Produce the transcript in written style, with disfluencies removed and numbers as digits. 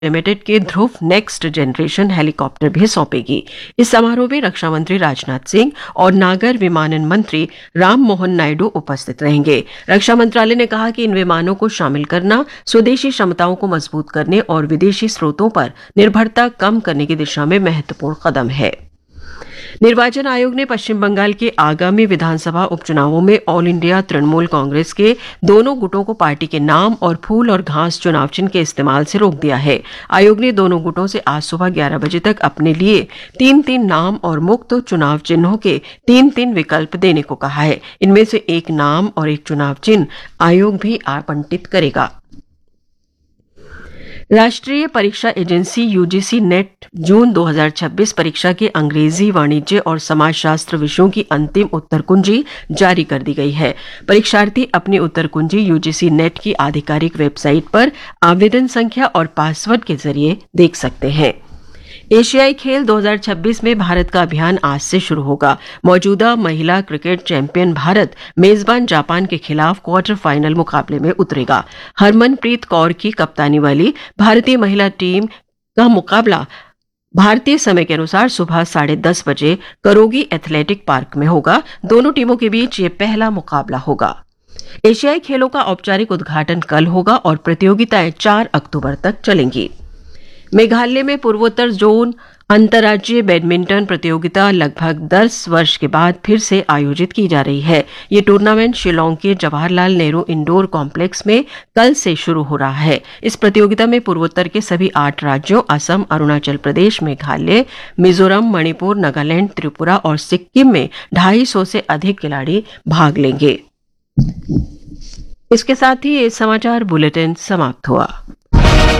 Limited के ध्रुव next generation helicopter भी सौंपेगी। इस समारोह में रक्षा मंत्री राजनाथ सिंह और नागर विमानन मंत्री राम मोहन नायडू उपस्थित रहेंगे। रक्षा मंत्रालय ने कहा कि इन विमानों को शामिल करना स्वदेशी क्षमताओं को मजबूत करने और विदेशी स्रोतों पर निर्भरता कम करने की दिशा में महत्वपूर्ण कदम है। निर्वाचन आयोग ने पश्चिम बंगाल के आगामी विधानसभा उपचुनावों में ऑल इंडिया तृणमूल कांग्रेस के दोनों गुटों को पार्टी के नाम और फूल और घास चुनाव चिन्ह के इस्तेमाल से रोक दिया है। आयोग ने दोनों गुटों से आज सुबह 11 बजे तक अपने लिए 3-3 नाम और मुक्त चुनाव चिन्हों के 3-3 विकल्प देने को कहा है। इनमें से एक नाम और एक चुनाव चिन्ह आयोग भी आवंटित करेगा। राष्ट्रीय परीक्षा एजेंसी यूजीसी नेट जून 2026 परीक्षा के अंग्रेजी, वाणिज्य और समाजशास्त्र विषयों की अंतिम उत्तर कुंजी जारी कर दी गई है। परीक्षार्थी अपनी उत्तर कुंजी यूजीसी नेट की आधिकारिक वेबसाइट पर आवेदन संख्या और पासवर्ड के जरिए देख सकते हैं। एशियाई खेल 2026 में भारत का अभियान आज से शुरू होगा। मौजूदा महिला क्रिकेट चैंपियन भारत मेजबान जापान के खिलाफ क्वार्टर फाइनल मुकाबले में उतरेगा। हरमनप्रीत कौर की कप्तानी वाली भारतीय महिला टीम का मुकाबला भारतीय समय के अनुसार सुबह 10:30 बजे करोगी एथलेटिक पार्क में होगा। दोनों टीमों के बीच ये पहला मुकाबला होगा। एशियाई खेलों का औपचारिक उद्घाटन कल होगा और प्रतियोगिताएं 4 अक्टूबर तक चलेंगी। मेघालय में पूर्वोत्तर जोन अंतर्राज्यीय बैडमिंटन प्रतियोगिता लगभग 10 वर्ष के बाद फिर से आयोजित की जा रही है। ये टूर्नामेंट शिलोंग के जवाहरलाल नेहरू इंडोर कॉम्प्लेक्स में कल से शुरू हो रहा है। इस प्रतियोगिता में पूर्वोत्तर के सभी 8 राज्यों असम, अरुणाचल प्रदेश, मेघालय, मिजोरम, मणिपुर, नागालैंड, त्रिपुरा और सिक्किम में 250 से अधिक खिलाड़ी भाग लेंगे। इसके साथ ही ये समाचार बुलेटिन समाप्त हुआ।